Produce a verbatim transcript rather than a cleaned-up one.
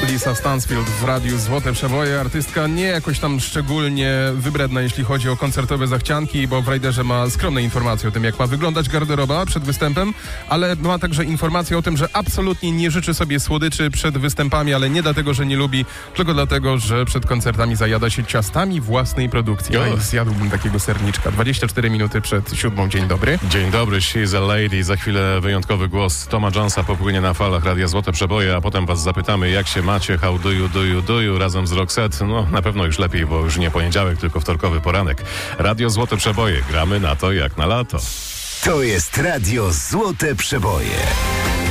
Lisa Stansfield w radiu Złote Przeboje. Artystka nie jakoś tam szczególnie wybredna, jeśli chodzi o koncertowe zachcianki, bo w Rajderze ma skromne informacje o tym, jak ma wyglądać garderoba przed występem, ale ma także informacje o tym, że absolutnie nie życzy sobie słodyczy przed występami, ale nie dlatego, że nie lubi, tylko dlatego, że przed koncertami zajada się ciastami własnej produkcji. Aj, zjadłbym takiego serniczka. dwadzieścia cztery minuty przed siódmą. Dzień dobry. Dzień dobry, she's a lady. Za chwilę wyjątkowy głos Toma Jonesa popłynie na falach Radia Złote Przeboje, a potem was zapytamy, jak się macie, how do you, do you, do you, razem z Roxette. No, na pewno już lepiej, bo już nie poniedziałek, tylko wtorkowy poranek. Radio Złote Przeboje. Gramy na to jak na lato. To jest Radio Złote Przeboje.